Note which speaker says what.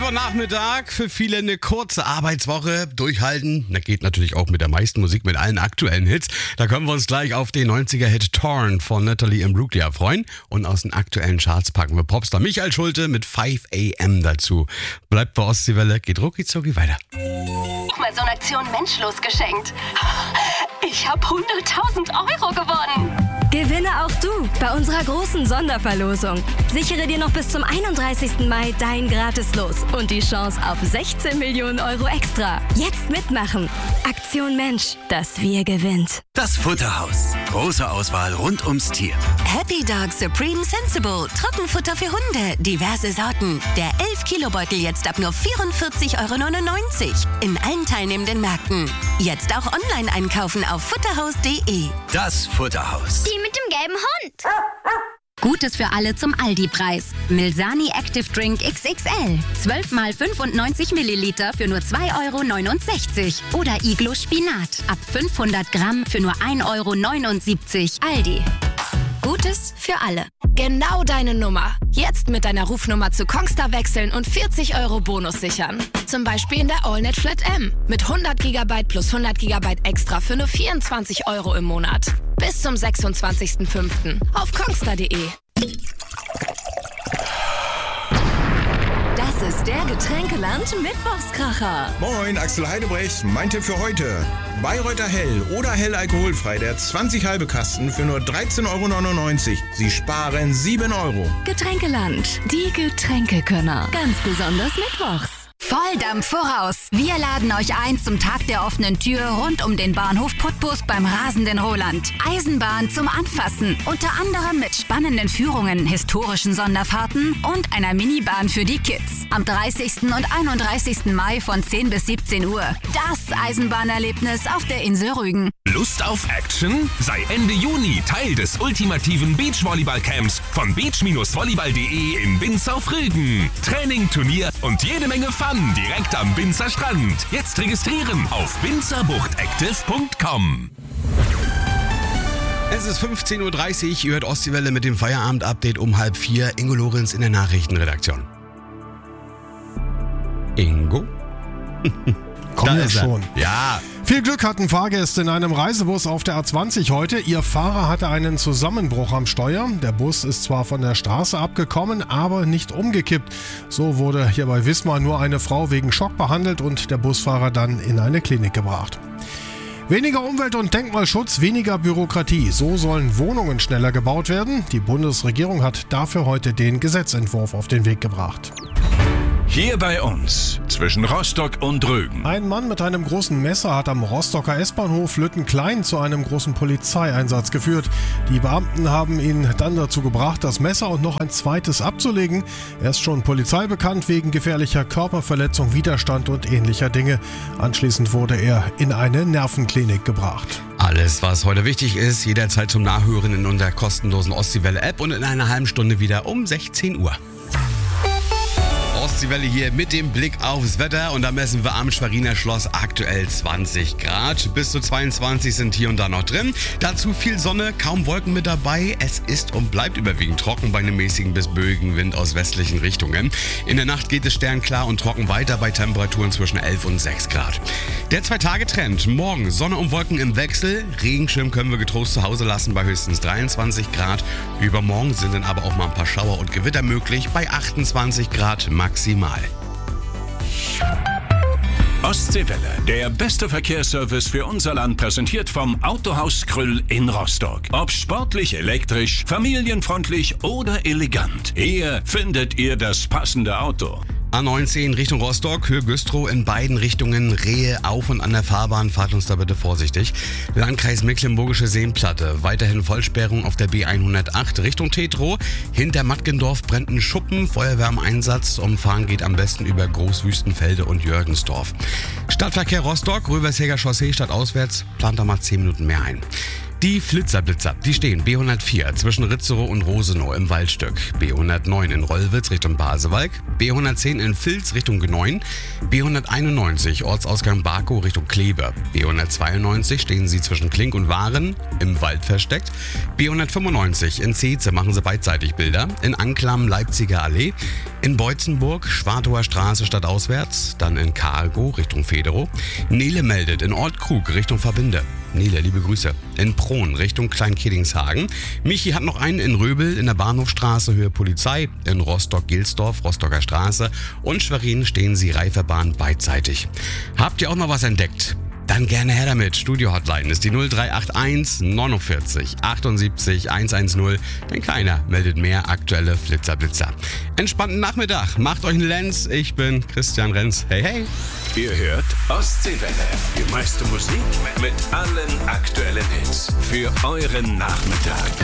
Speaker 1: Mittwochnachmittag, für viele eine kurze Arbeitswoche. Durchhalten, das geht natürlich auch mit der meisten Musik, mit allen aktuellen Hits. Da können wir uns gleich auf den 90er-Hit Torn von Natalie Imbruglia freuen. Und aus den aktuellen Charts packen wir Popstar Michael Schulte mit 5 AM dazu. Bleibt bei Ostseewelle, geht rucki-zucki weiter.
Speaker 2: Mal so eine Aktion menschlos geschenkt. Ich habe 100.000 Euro gewonnen.
Speaker 3: Gewinne auch du bei unserer großen Sonderverlosung. Sichere dir noch bis zum 31. Mai dein Gratis-Los und die Chance auf 16 Millionen Euro extra. Jetzt mitmachen. Aktion Mensch, das Wir gewinnt.
Speaker 4: Das Futterhaus. Große Auswahl rund ums Tier.
Speaker 2: Happy Dog Supreme Sensible. Trockenfutter für Hunde. Diverse Sorten. Der 11-Kilo-Beutel jetzt ab nur 44,99 € in allen teilnehmenden Märkten. Jetzt auch online einkaufen auf futterhaus.de.
Speaker 4: Das Futterhaus.
Speaker 5: Die mit dem gelben Hund.
Speaker 6: Gutes für alle zum Aldi-Preis. Milsani Active Drink XXL. 12 mal 95 Milliliter für nur 2,69 € Oder Iglo Spinat. Ab 500 Gramm für nur 1,79 € Aldi. Gutes für alle.
Speaker 7: Genau deine Nummer. Jetzt mit deiner Rufnummer zu Kongstar wechseln und 40 € Bonus sichern. Zum Beispiel in der AllNet Flat M. Mit 100 GB plus 100 GB extra für nur 24 € im Monat. Bis zum 26.05. auf kongstar.de.
Speaker 3: Das ist der Getränkeland Mittwochskracher.
Speaker 8: Moin, Axel Heidebrecht. Mein Tipp für heute. Bayreuther Hell oder Hell alkoholfrei, der 20 halbe Kasten für nur 13,99 €. Sie sparen 7 €.
Speaker 3: Getränkeland, die Getränkekönner. Ganz besonders mittwochs.
Speaker 6: Volldampf voraus. Wir laden euch ein zum Tag der offenen Tür rund um den Bahnhof Putbus beim rasenden Roland. Eisenbahn zum Anfassen. Unter anderem mit spannenden Führungen, historischen Sonderfahrten und einer Minibahn für die Kids. Am 30. und 31. Mai von 10 bis 17 Uhr. Das Eisenbahnerlebnis auf der Insel Rügen.
Speaker 9: Lust auf Action? Sei Ende Juni Teil des ultimativen Beachvolleyball-Camps von beach-volleyball.de in Binz auf Rügen. Training, Turnier und jede Menge Fun direkt am Binzer Strand. Jetzt registrieren auf binzerbuchtactive.com.
Speaker 1: Es ist 15:30 Uhr, ihr hört Ostseewelle mit dem Feierabend-Update um 3:30. Ingo Lorenz in der Nachrichtenredaktion. Ingo?
Speaker 10: Kommen wir schon.
Speaker 1: Ja.
Speaker 10: Viel Glück hatten Fahrgäste in einem Reisebus auf der A20 heute. Ihr Fahrer hatte einen Zusammenbruch am Steuer. Der Bus ist zwar von der Straße abgekommen, aber nicht umgekippt. So wurde hier bei Wismar nur eine Frau wegen Schock behandelt und der Busfahrer dann in eine Klinik gebracht. Weniger Umwelt- und Denkmalschutz, weniger Bürokratie. So sollen Wohnungen schneller gebaut werden. Die Bundesregierung hat dafür heute den Gesetzentwurf auf den Weg gebracht.
Speaker 9: Hier bei uns, zwischen Rostock und Rügen.
Speaker 10: Ein Mann mit einem großen Messer hat am Rostocker S-Bahnhof Lüttenklein zu einem großen Polizeieinsatz geführt. Die Beamten haben ihn dann dazu gebracht, das Messer und noch ein zweites abzulegen. Er ist schon Polizei bekannt wegen gefährlicher Körperverletzung, Widerstand und ähnlicher Dinge. Anschließend wurde er in eine Nervenklinik gebracht.
Speaker 1: Alles, was heute wichtig ist, jederzeit zum Nachhören in unserer kostenlosen Ostseewelle-App und in einer halben Stunde wieder um 16 Uhr. Ostseewelle hier mit dem Blick aufs Wetter und da messen wir am Schweriner Schloss aktuell 20 Grad. Bis zu 22 sind hier und da noch drin. Dazu viel Sonne, kaum Wolken mit dabei. Es ist und bleibt überwiegend trocken bei einem mäßigen bis böigen Wind aus westlichen Richtungen. In der Nacht geht es sternklar und trocken weiter bei Temperaturen zwischen 11 und 6 Grad. Der 2-Tage-Trend. Morgen Sonne und Wolken im Wechsel. Regenschirm können wir getrost zu Hause lassen bei höchstens 23 Grad. Übermorgen sind dann aber auch mal ein paar Schauer und Gewitter möglich bei 28 Grad maximal.
Speaker 9: Ostseewelle, der beste Verkehrsservice für unser Land, präsentiert vom Autohaus Krüll in Rostock. Ob sportlich, elektrisch, familienfreundlich oder elegant, hier findet ihr das passende Auto.
Speaker 1: A19 Richtung Rostock, Höhe Güstrow in beiden Richtungen, Rehe auf und an der Fahrbahn, fahrt uns da bitte vorsichtig. Landkreis Mecklenburgische Seenplatte, weiterhin Vollsperrung auf der B108 Richtung Tetrow. Hinter Mattgendorf brennt ein Schuppen, Feuerwehr im Einsatz, umfahren geht am besten über Großwüstenfelde und Jürgensdorf. Stadtverkehr Rostock, Rövershäger Chaussee stadtauswärts, plant da mal 10 Minuten mehr ein. Die Flitzer-Blitzer, die stehen B104 zwischen Ritzerow und Rosenow im Waldstück, B109 in Rollwitz Richtung Pasewalk, B110 in Vils Richtung Gneuen, B191 Ortsausgang Barkow Richtung Kleve, B192 stehen sie zwischen Klink und Waren im Wald versteckt, B195 in Zeetze machen sie beidseitig Bilder, in Anklam Leipziger Allee, in Beutzenburg Schwartower Straße stadtauswärts, dann in Kargow Richtung Federow, Nele meldet in Ortkrug Richtung Verbinde. Nele, liebe Grüße. In Prohn Richtung Klein-Keddingshagen. Michi hat noch einen in Röbel in der Bahnhofstraße Höhe Polizei. In Rostock-Gilsdorf, Rostocker Straße. Und Schwerin stehen sie Reifebahn beidseitig. Habt ihr auch noch was entdeckt? Dann gerne her damit. Studio-Hotline ist die 0381 49 78 110. Denn keiner meldet mehr aktuelle Flitzer-Blitzer. Entspannten Nachmittag. Macht euch einen Lenz. Ich bin Christian Renz. Hey, hey.
Speaker 9: Ihr hört Ostseewelle. Die meiste Musik mit allen aktuellen Hits. Für euren Nachmittag.